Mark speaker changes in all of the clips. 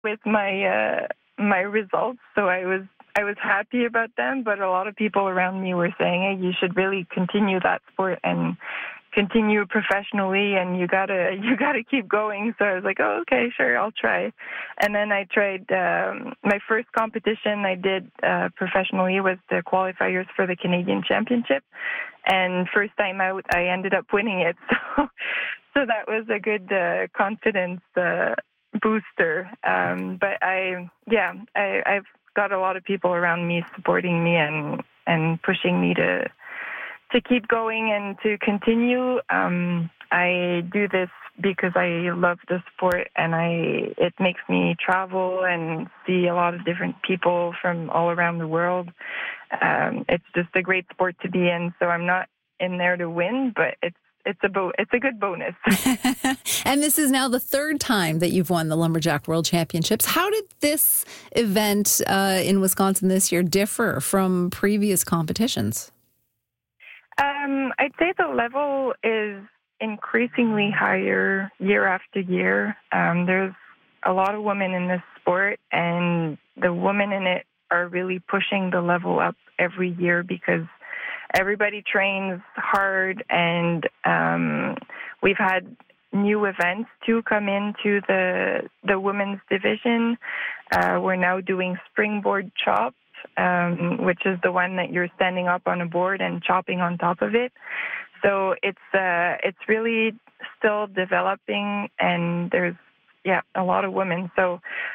Speaker 1: with my results, so I was happy about them. But a lot of people around me were saying, "Hey, you should really continue that sport and continue professionally, and you gotta keep going." So I was like, "Oh, okay, sure, I'll try." And then I tried. My first competition I did professionally was the qualifiers for the Canadian Championship, and first time out, I ended up winning it. So that was a good confidence booster. But I've got a lot of people around me supporting me and pushing me to keep going and to continue. I do this because I love the sport, and it makes me travel and see a lot of different people from all around the world. It's just a great sport to be in. So I'm not in there to win, but it's a good bonus.
Speaker 2: And this is now the third time that you've won the Lumberjack World Championships. How did this event in Wisconsin this year differ from previous competitions?
Speaker 1: I'd say the level is increasingly higher year after year. There's a lot of women in this sport, and the women in it are really pushing the level up every year because everybody trains hard, and we've had new events to come into the women's division. We're now doing springboard chop, which is the one that you're standing up on a board and chopping on top of it. So it's really still developing, and there's a lot of women. So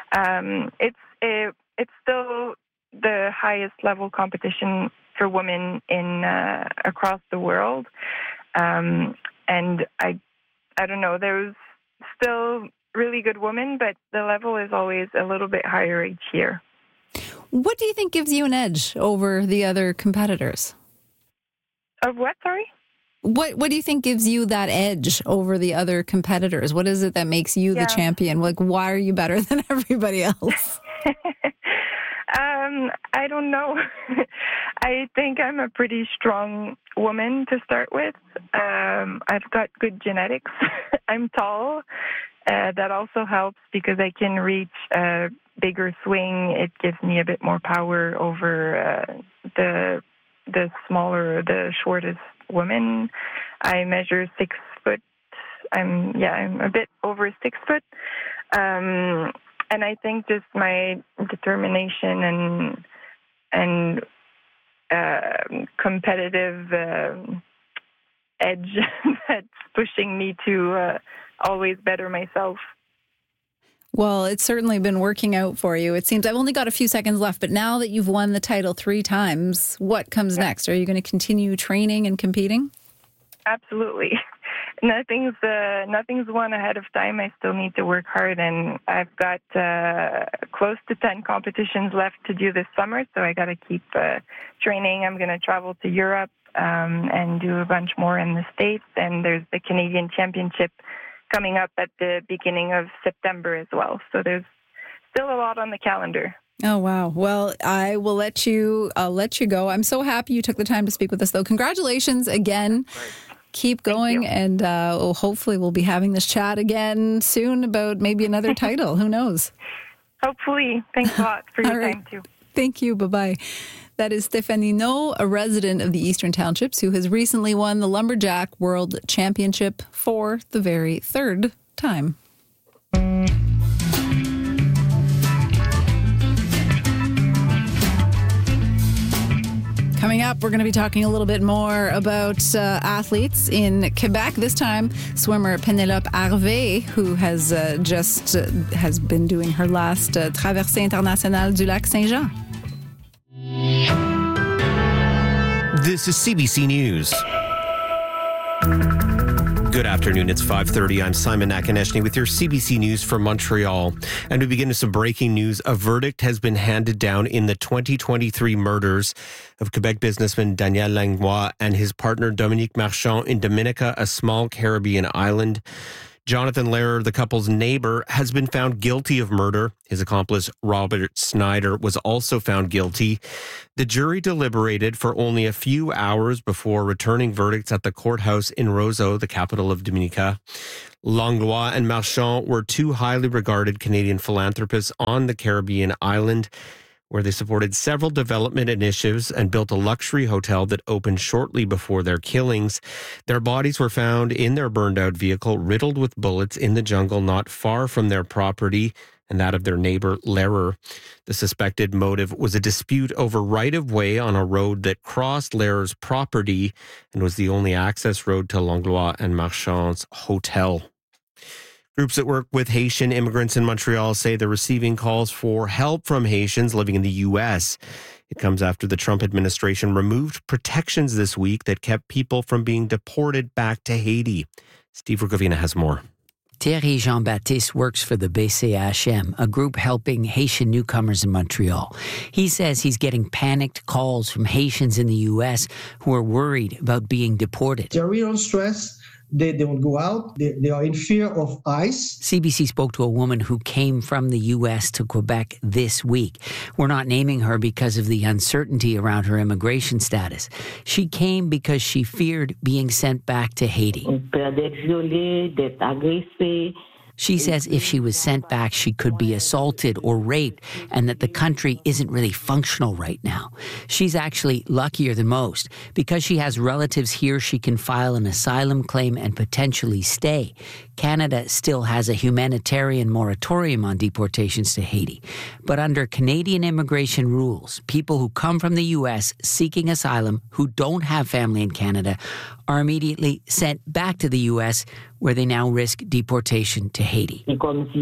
Speaker 1: it's still the highest level competition for women in across the world. And I don't know, there's still really good women, but the level is always a little bit higher each year.
Speaker 2: What do you think gives you an edge over the other competitors?
Speaker 1: Of what, sorry?
Speaker 2: What do you think gives you that edge over the other competitors? What is it that makes you the champion? Like, why are you better than everybody else?
Speaker 1: I don't know. I think I'm a pretty strong woman to start with. I've got good genetics. I'm tall. That also helps because I can reach a bigger swing. It gives me a bit more power over the shortest woman. I measure 6 foot. I'm a bit over 6 foot. And I think just my determination and competitive edge that's pushing me to always better myself.
Speaker 2: Well, it's certainly been working out for you. It seems I've only got a few seconds left, but now that you've won the title 3 times, what comes next? Are you going to continue training and competing?
Speaker 1: Absolutely. Nothing's won ahead of time. I still need to work hard, and I've got close to 10 competitions left to do this summer, so I got to keep training. I'm going to travel to Europe and do a bunch more in the States, and there's the Canadian Championship coming up at the beginning of September as well. So there's still a lot on the calendar.
Speaker 2: Oh, wow. Well, I'll let you go. I'm so happy you took the time to speak with us, though. Congratulations again. Keep going, and hopefully we'll be having this chat again soon about maybe another title. Who knows?
Speaker 1: Hopefully. Thanks a lot for your time, too.
Speaker 2: Thank you. Bye-bye. That is Stéphanie Nault, a resident of the Eastern Townships, who has recently won the Lumberjack World Championship for the very third time. Coming up, we're going to be talking a little bit more about athletes in Quebec. This time, swimmer Pénélope Harvey, who has been doing her last Traversée Internationale du Lac Saint-Jean.
Speaker 3: This is CBC News. Good afternoon. It's 5:30. I'm Simon Nakonechny with your CBC News from Montreal. And we begin with some breaking news. A verdict has been handed down in the 2023 murders of Quebec businessman Daniel Langlois and his partner Dominique Marchand in Dominica, a small Caribbean island. Jonathan Lehrer, the couple's neighbor, has been found guilty of murder. His accomplice, Robert Snyder, was also found guilty. The jury deliberated for only a few hours before returning verdicts at the courthouse in Roseau, the capital of Dominica. Langlois and Marchand were two highly regarded Canadian philanthropists on the Caribbean island, where they supported several development initiatives and built a luxury hotel that opened shortly before their killings. Their bodies were found in their burned-out vehicle, riddled with bullets in the jungle not far from their property and that of their neighbor, Lehrer. The suspected motive was a dispute over right-of-way on a road that crossed Lehrer's property and was the only access road to Langlois and Marchand's hotel. Groups that work with Haitian immigrants in Montreal say they're receiving calls for help from Haitians living in the U.S. It comes after the Trump administration removed protections this week that kept people from being deported back to Haiti. Steve Rukavina has more.
Speaker 4: Thierry Jean-Baptiste works for the BCHM, a group helping Haitian newcomers in Montreal. He says he's getting panicked calls from Haitians in the U.S. who are worried about being deported.
Speaker 5: They're real stressed. They don't go out. They are in fear of ICE.
Speaker 4: CBC spoke to a woman who came from the U.S. to Quebec this week. We're not naming her because of the uncertainty around her immigration status. She came because she feared being sent back to Haiti. She says if she was sent back, she could be assaulted or raped, and that the country isn't really functional right now. She's actually luckier than most. Because she has relatives here, she can file an asylum claim and potentially stay. Canada still has a humanitarian moratorium on deportations to Haiti. But under Canadian immigration rules, people who come from the U.S. seeking asylum who don't have family in Canada are immediately sent back to the U.S., where they now risk deportation to Haiti. The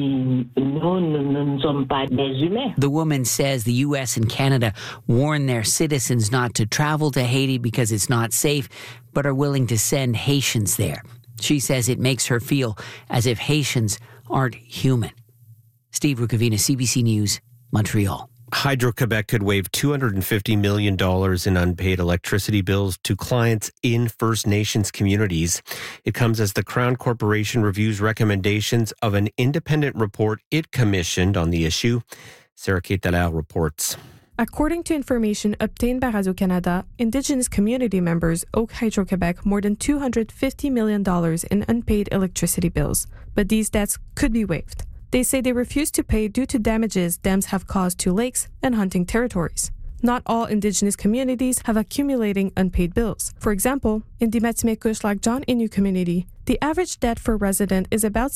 Speaker 4: woman says the U.S. and Canada warn their citizens not to travel to Haiti because it's not safe, but are willing to send Haitians there. She says it makes her feel as if Haitians aren't human. Steve Rukavina, CBC News, Montreal.
Speaker 3: Hydro-Quebec could waive $250 million in unpaid electricity bills to clients in First Nations communities. It comes as the Crown Corporation reviews recommendations of an independent report it commissioned on the issue. Sarah Kate Dallaire reports.
Speaker 6: According to information obtained by Radio-Canada, Indigenous community members owe Hydro-Quebec more than $250 million in unpaid electricity bills, but these debts could be waived. They say they refuse to pay due to damages dams have caused to lakes and hunting territories. Not all Indigenous communities have accumulating unpaid bills. For example, in the Matimekush Lac John Innu community, the average debt for a resident is about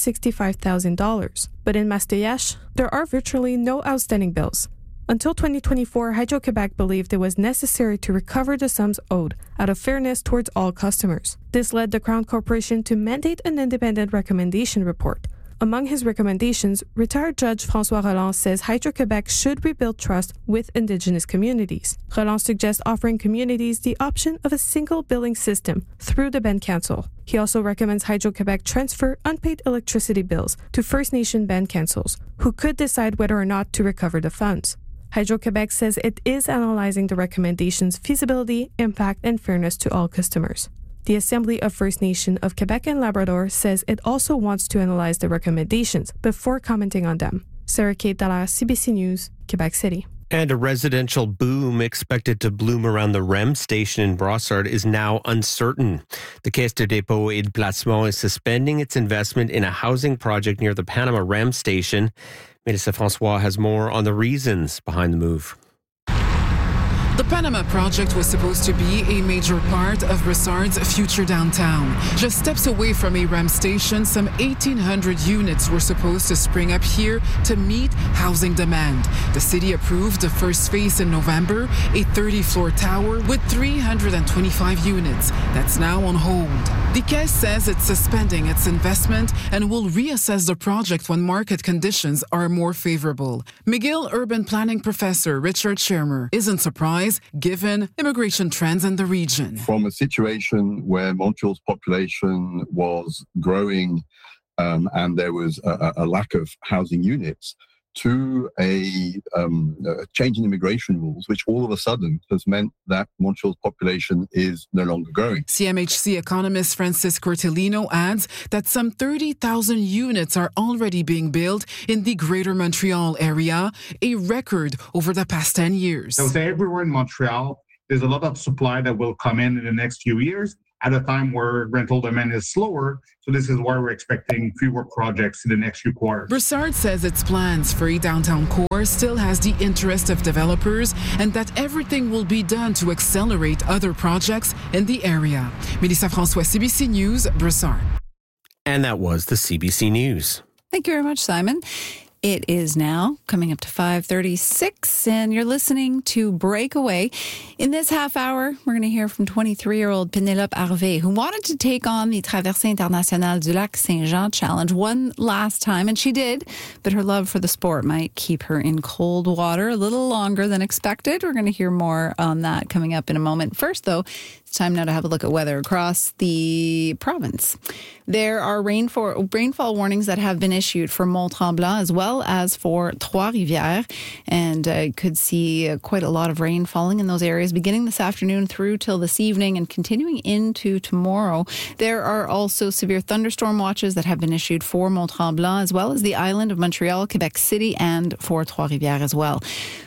Speaker 6: $65,000. But in Mastayache, there are virtually no outstanding bills. Until 2024, Hydro-Quebec believed it was necessary to recover the sums owed out of fairness towards all customers. This led the Crown Corporation to mandate an independent recommendation report. Among his recommendations, retired Judge François Roland says Hydro-Quebec should rebuild trust with Indigenous communities. Roland suggests offering communities the option of a single billing system through the Band Council. He also recommends Hydro-Quebec transfer unpaid electricity bills to First Nation Band Councils, who could decide whether or not to recover the funds. Hydro-Quebec says it is analyzing the recommendations' feasibility, impact, and fairness to all customers. The Assembly of First Nation of Quebec and Labrador says it also wants to analyze the recommendations before commenting on them. Sarah Kate Dallaire, CBC News, Quebec City.
Speaker 3: And a residential boom expected to bloom around the REM station in Brossard is now uncertain. The Caisse de dépôt et de placement is suspending its investment in a housing project near the Panama REM station. Mélissa François has more on the reasons behind the move.
Speaker 7: The Panama project was supposed to be a major part of Brossard's future downtown. Just steps away from a REM station, some 1,800 units were supposed to spring up here to meet housing demand. The city approved the first phase in November, a 30-floor tower with 325 units. That's now on hold. The Caisse says it's suspending its investment and will reassess the project when market conditions are more favorable. McGill urban planning professor Richard Shermer isn't surprised given immigration trends in the region.
Speaker 8: From a situation where Montreal's population was growing and there was a lack of housing units, to a change in immigration rules, which all of a sudden has meant that Montreal's population is no longer growing.
Speaker 7: CMHC economist Francis Cortellino adds that some 30,000 units are already being built in the Greater Montreal area, a record over the past 10 years.
Speaker 9: I would say everywhere in Montreal, there's a lot of supply that will come in the next few years at a time where rental demand is slower. So this is why we're expecting fewer projects in the next few quarters.
Speaker 7: Brossard says its plans for a downtown core still has the interest of developers and that everything will be done to accelerate other projects in the area. Mélissa François, CBC News, Brossard.
Speaker 3: And that was the CBC News.
Speaker 2: Thank you very much, Simon. It is now coming up to 5:36, and you're listening to Breakaway. In this half hour, we're going to hear from 23-year-old Pénélope Harvey, who wanted to take on the Traversée Internationale du Lac Saint-Jean challenge one last time, and she did, but her love for the sport might keep her in cold water a little longer than expected. We're going to hear more on that coming up in a moment. First, though, it's time now to have a look at weather across the province. There are rainfall warnings that have been issued for Mont-Tremblant as well as for Trois-Rivières, and could see quite a lot of rain falling in those areas beginning this afternoon through till this evening and continuing into tomorrow. There are also severe thunderstorm watches that have been issued for Mont-Tremblant as well as the island of Montreal, Quebec City, and for Trois-Rivières as well.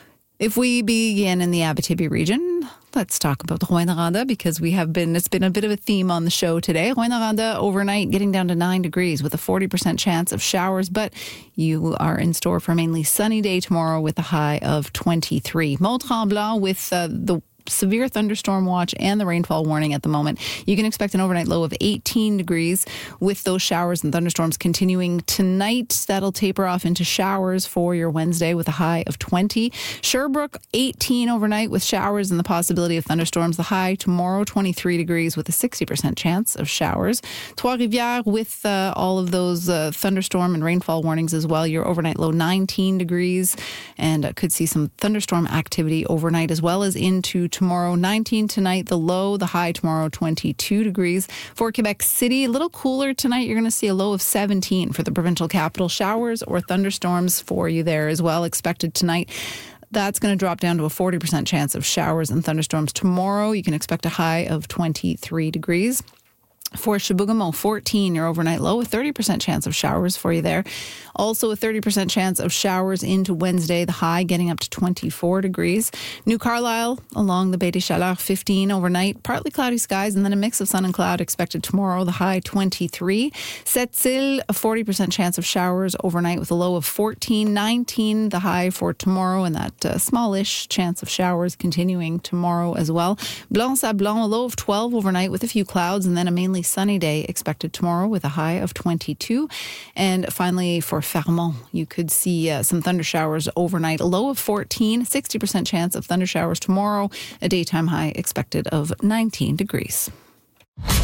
Speaker 2: If we begin in the Abitibi region, let's talk about Rouyn-Noranda because it's been a bit of a theme on the show today. Rouyn-Noranda overnight getting down to 9 degrees with a 40% chance of showers, but you are in store for a mainly sunny day tomorrow with a high of 23. Mont-Tremblant with the severe thunderstorm watch and the rainfall warning at the moment. You can expect an overnight low of 18 degrees with those showers and thunderstorms continuing tonight. That'll taper off into showers for your Wednesday with a high of 20. Sherbrooke, 18 overnight with showers and the possibility of thunderstorms. The high tomorrow, 23 degrees with a 60% chance of showers. Trois-Rivières with all of those thunderstorm and rainfall warnings as well. Your overnight low, 19 degrees, and could see some thunderstorm activity overnight as well as into tomorrow. 19 tonight, the low, the high tomorrow, 22 degrees. For Quebec City, a little cooler tonight. You're going to see a low of 17 for the provincial capital. Showers or thunderstorms for you there as well expected tonight. That's going to drop down to a 40% chance of showers and thunderstorms tomorrow. You can expect a high of 23 degrees. For Chibougamau, 14, your overnight low, a 30% chance of showers for you there. Also a 30% chance of showers into Wednesday, the high getting up to 24 degrees. New Carlisle along the Baie des Chaleurs, 15 overnight, partly cloudy skies and then a mix of sun and cloud expected tomorrow, the high 23. Sept-Îles, a 40% chance of showers overnight with a low of 14, 19 the high for tomorrow, and that smallish chance of showers continuing tomorrow as well. Blanc-Sablon, a low of 12 overnight with a few clouds and then a mainly sunny day expected tomorrow with a high of 22. And finally, for Fermont, you could see some thunder showers overnight, a low of 14, 60% chance of thunder showers tomorrow, a daytime high expected of 19 degrees.